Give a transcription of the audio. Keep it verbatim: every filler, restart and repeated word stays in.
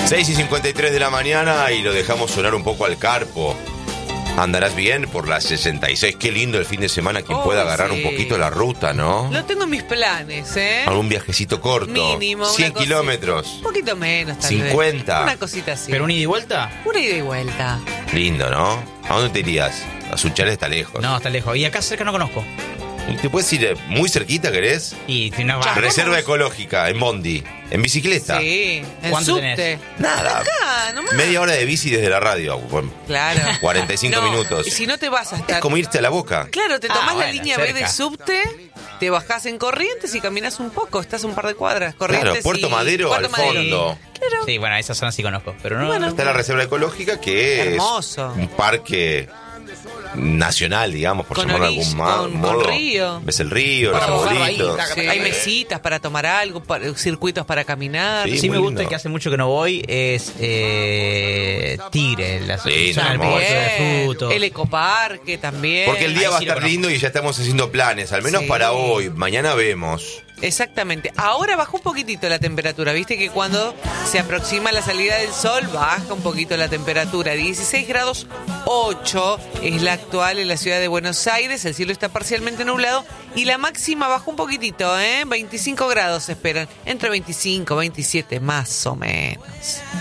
seis y cincuenta y tres de la mañana y lo dejamos sonar un poco al Carpo. Andarás bien por las sesenta y seis. Qué lindo el fin de semana. Quien Oh, pueda agarrar sí. un poquito la ruta, ¿no? Lo tengo en mis planes, ¿eh? Algún viajecito corto. Mínimo. una cien cosita. kilómetros. Un poquito menos, tal cincuenta. vez. Una cosita así. ¿Pero un ida y vuelta? Una ida y vuelta. Lindo, ¿no? ¿A dónde te irías? A Suchales está lejos. No, está lejos. Y acá cerca no conozco. ¿Te puedes ir muy cerquita, querés? Y si no va. Reserva ecológica, en bondi, en bicicleta. Sí, en ¿Cuánto subte. tenés? Nada. Acá, nomás. Media hora de bici desde la radio. Bueno, Claro. cuarenta y cinco No, minutos. Y si no te vas hasta... Es como irte a la Boca. Claro, te Ah, tomás la bueno, línea B cerca. del subte, te bajás en Corrientes y caminas un poco, estás un par de cuadras. Corrientes Claro, Puerto y- Madero Puerto al Madero. fondo. Claro. Sí, bueno, esa zona sí conozco. Pero no. Bueno. Está la reserva ecológica, que es Hermoso. un parque nacional, digamos, por Con llamarlo de orilla, algún ma- con- con modo. río. Ves el río, los Para mojarlo ahí, arbolitos. taca, Sí, hay mesitas para tomar algo, para- circuitos para caminar. Sí, Sí, muy me gusta lindo. que hace mucho que no voy. Es eh, Tigre, la Sí, zona del hermoso. puerto de Bien. frutos. El ecoparque también. Porque el día Ahí va a sí lo estar conozco. lindo y ya estamos haciendo planes, al menos Sí. para hoy. Mañana vemos. Exactamente. Ahora bajó un poquitito la temperatura. Viste que cuando se aproxima la salida del sol, baja un poquito la temperatura. dieciséis grados ocho es la actual en la ciudad de Buenos Aires. El cielo está parcialmente nublado y la máxima bajó un poquitito, ¿eh? veinticinco grados se esperan. Entre veinticinco y veintisiete más o menos.